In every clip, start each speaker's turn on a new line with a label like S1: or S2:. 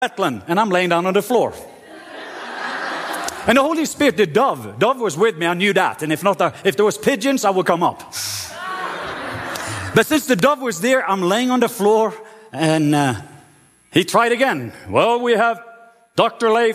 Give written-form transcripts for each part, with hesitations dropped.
S1: and I'm laying down on the floor. And the Holy Spirit, the dove was with me. I knew that. And if there was pigeons, I would come up. But since the dove was there, I'm laying on the floor, and he tried again. Well, we have Dr. Leif.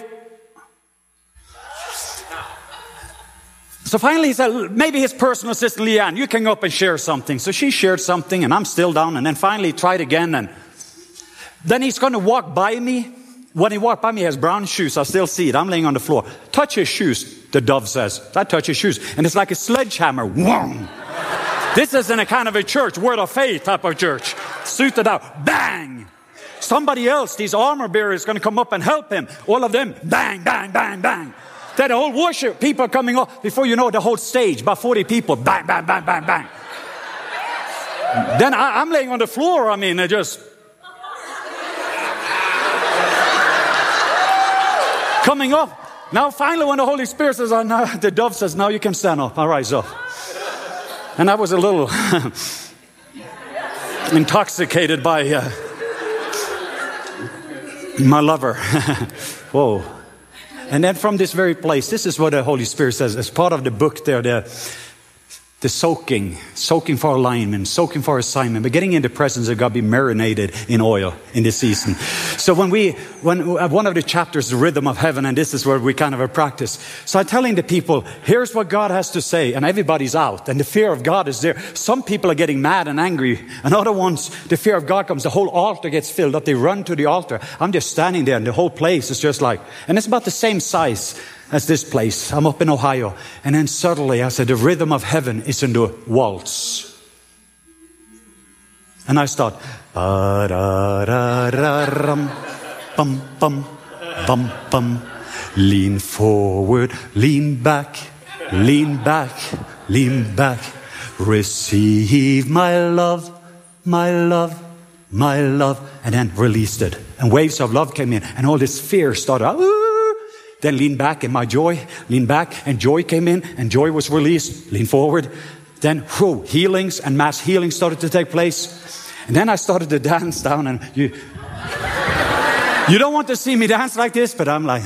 S1: So finally he said, maybe his personal assistant, Leanne, you can go up and share something. So she shared something, and I'm still down. And then finally he tried again, and then he's going to walk by me. When he walked by me, he has brown shoes. I still see it. I'm laying on the floor. Touch his shoes, the dove says. I touch his shoes. And it's like a sledgehammer. Whoom! This isn't a kind of a church, word of faith type of church. Suited out. Bang! Somebody else, these armor bearers, is going to come up and help him. All of them, bang, bang, bang, bang. Then the whole worship, people are coming up. Before you know it, the whole stage, about 40 people, bang, bang, bang, bang, bang. Then I'm laying on the floor. I mean, just coming up. Now finally when the Holy Spirit says, the dove says, now you can stand up. I rise up. And I was a little intoxicated by my lover. Whoa. And then from this very place, this is what the Holy Spirit says. As part of the book there, the soaking for alignment, soaking for assignment, but getting in the presence of God, be marinated in oil in this season. So when one of the chapters, the rhythm of heaven, and this is where we kind of practice. So I'm telling the people, here's what God has to say, and everybody's out, and the fear of God is there. Some people are getting mad and angry, and other ones, the fear of God comes, the whole altar gets filled up, they run to the altar. I'm just standing there, and the whole place is just like, and it's about the same size as this place. I'm up in Ohio. And then suddenly I said, the rhythm of heaven is in the waltz. And I start, bum, bum, bum, bum. Lean forward, lean back, lean back, lean back. Receive my love, my love, my love. And then released it. And waves of love came in. And all this fear started. Then lean back in my joy, lean back, and joy came in, and joy was released. Lean forward. Then, healings and mass healing started to take place. And then I started to dance down, and you don't want to see me dance like this, but I'm like,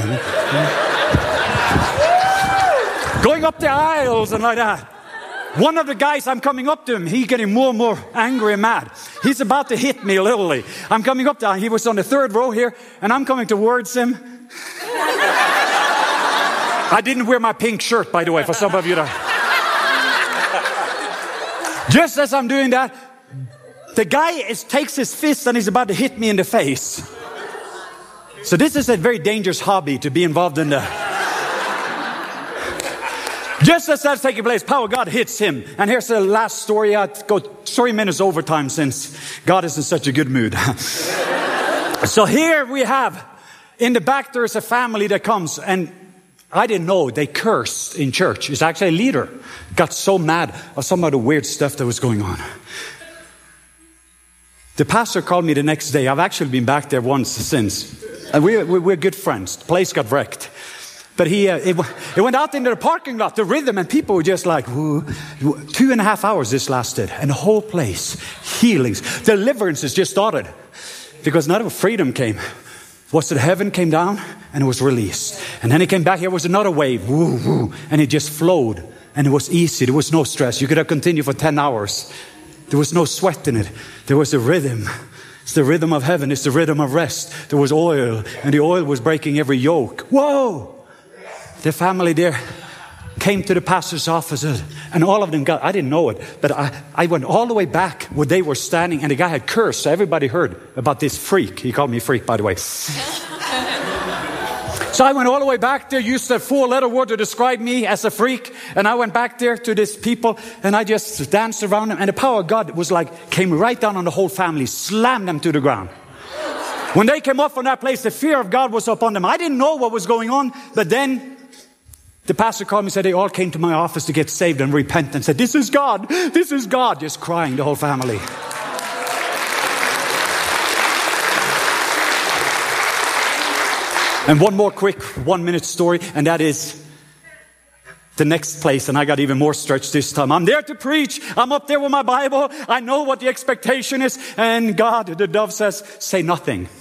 S1: going up the aisles and like that. One of the guys, I'm coming up to him, he's getting more and more angry and mad. He's about to hit me literally. I'm coming up to him, he was on the third row here, and I'm coming towards him. I didn't wear my pink shirt, by the way, for some of you that. Just as I'm doing that, the guy takes his fist and he's about to hit me in the face. So this is a very dangerous hobby to be involved in. Just as that's taking place, power of God hits him. And here's the last story. I'd go 3 minutes overtime since God is in such a good mood. So here we have, in the back there is a family that comes, and I didn't know they cursed in church. It's actually a leader got so mad of some of the weird stuff that was going on. The pastor called me the next day. I've actually been back there once since. And we're good friends. The place got wrecked. But it went out into the parking lot, the rhythm, and people were just like, whoo. 2.5 hours this lasted. And the whole place, healings, deliverances just started. Because none of freedom came. Was that heaven came down and it was released. And then it came back, here was another wave, woo, woo, and it just flowed. And it was easy, there was no stress. You could have continued for 10 hours. There was no sweat in it. There was a rhythm. It's the rhythm of heaven, it's the rhythm of rest. There was oil, and the oil was breaking every yoke. Whoa! The family there came to the pastor's office, and all of them got, I didn't know it, but I went all the way back where they were standing, and the guy had cursed, so everybody heard about this freak. He called me freak, by the way. So I went all the way back there, used a 4-letter word to describe me as a freak, and I went back there to these people, and I just danced around them, and the power of God was like, came right down on the whole family, slammed them to the ground. When they came up from that place, the fear of God was upon them. I didn't know what was going on, but then the pastor called me and said they all came to my office to get saved and repent and said, this is God, just crying, the whole family. And one more quick 1-minute story, and that is the next place, and I got even more stretched this time. I'm there to preach. I'm up there with my Bible. I know what the expectation is, and God, the dove says, say nothing.